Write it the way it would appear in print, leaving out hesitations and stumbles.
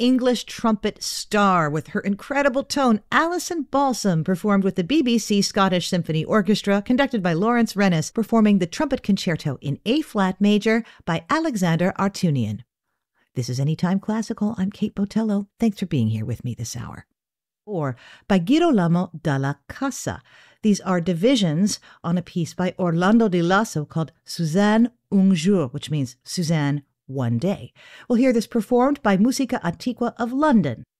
English trumpet star. With her incredible tone, Alison Balsam performed with the BBC Scottish Symphony Orchestra, conducted by Lawrence Rennis, performing the Trumpet Concerto in A-flat major by Alexander Artunian. This is Anytime Classical. I'm Kate Botello. Thanks for being here with me this hour. Or by Girolamo dalla Casa. These are divisions on a piece by Orlando di Lasso called Suzanne un jour, which means Suzanne one day. We'll hear this performed by Musica Antiqua of London.